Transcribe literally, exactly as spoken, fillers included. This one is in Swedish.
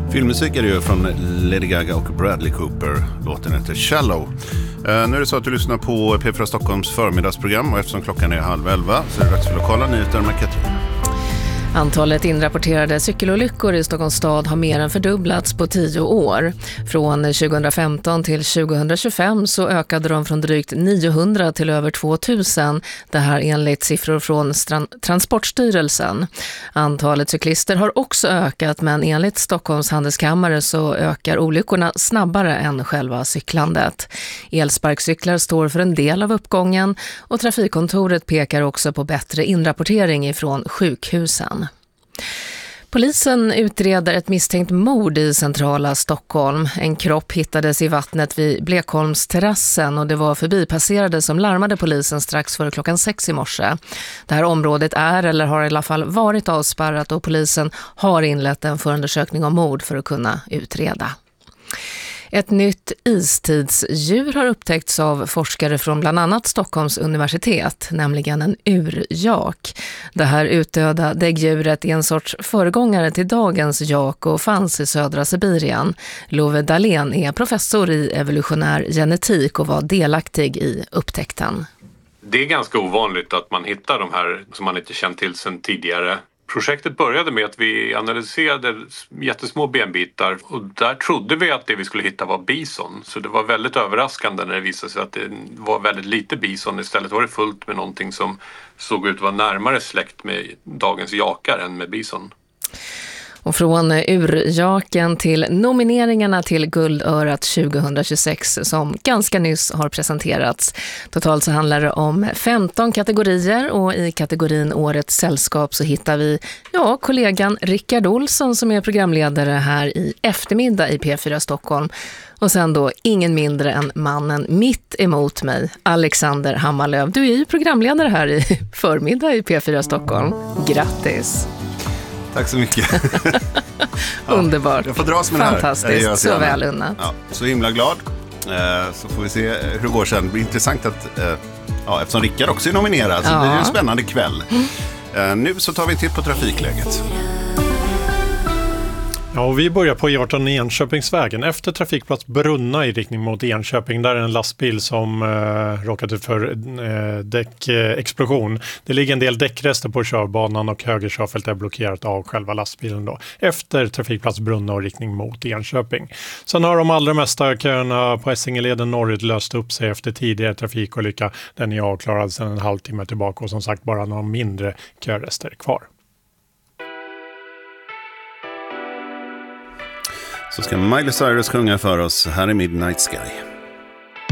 Filmmusik är det ju från Lady Gaga och Bradley Cooper. Låten heter Shallow. Uh, nu är det så att du lyssnar på P fyra Stockholms förmiddagsprogram, och eftersom klockan är halv elva så är det dags för lokala nyheter med Katrin. Antalet inrapporterade cykelolyckor i Stockholms stad har mer än fördubblats på tio år. Från tjugohundrafemton till tjugohundratjugofem så ökade de från drygt niohundra till över tvåtusen. Det här enligt siffror från Stran- Transportstyrelsen. Antalet cyklister har också ökat, men enligt Stockholms handelskammare så ökar olyckorna snabbare än själva cyklandet. Elsparkcyklar står för en del av uppgången, och trafikkontoret pekar också på bättre inrapportering ifrån sjukhusen. Polisen utreder ett misstänkt mord i centrala Stockholm. En kropp hittades i vattnet vid Blekholmsterrassen, och det var förbipasserade som larmade polisen strax före klockan sex i morse. Det här området är eller har i alla fall varit avspärrat, och polisen har inlett en förundersökning om mord för att kunna utreda. Ett nytt istidsdjur har upptäckts av forskare från bland annat Stockholms universitet, nämligen en urjak. Det här utdöda däggdjuret är en sorts föregångare till dagens jak och fanns i södra Sibirien. Love Dahlén är professor i evolutionär genetik och var delaktig i upptäckten. Det är ganska ovanligt att man hittar de här som man inte känt till sedan tidigare. Projektet började med att vi analyserade jättesmå benbitar, och där trodde vi att det vi skulle hitta var bison. Så det var väldigt överraskande när det visade sig att det var väldigt lite bison. Istället var det fullt med någonting som såg ut att vara närmare släkt med dagens jakar än med bison. Och från urjaken till nomineringarna till Guldörat tjugohundratjugosex som ganska nyss har presenterats. Totalt så handlar det om femton kategorier, och i kategorin Årets sällskap så hittar vi ja, kollegan Rickard Olsson som är programledare här i eftermiddag i P fyra Stockholm. Och sen då ingen mindre än mannen mitt emot mig, Alexander Hammarlöv. Du är ju programledare här i förmiddag i P fyra Stockholm. Grattis! Tack så mycket. Underbart. Jag får dras med det här. Fantastiskt, så väl unnat. Ja, så himla glad. Eh, så får vi se hur det går sen. Det blir intressant att, eh, ja, eftersom Rickard också är nominerad, så ja. Det blir en spännande kväll. Eh, nu så tar vi till på trafikläget. Ja, och vi börjar på E arton Enköpingsvägen efter trafikplats Brunna i riktning mot Enköping. Där är en lastbil som eh, råkat ut för eh, däckexplosion. Det ligger en del däckrester på körbanan, och höger körfält är blockerat av själva lastbilen då. Efter trafikplats Brunna och riktning mot Enköping. Sen har de allra mesta köerna på Essingeleden norrut löst upp sig efter tidigare trafikolycka. Den är avklarad sedan en halvtimme tillbaka, och som sagt bara några mindre körrester kvar. Så ska Miley Cyrus sjunga för oss. Här är Midnight Sky.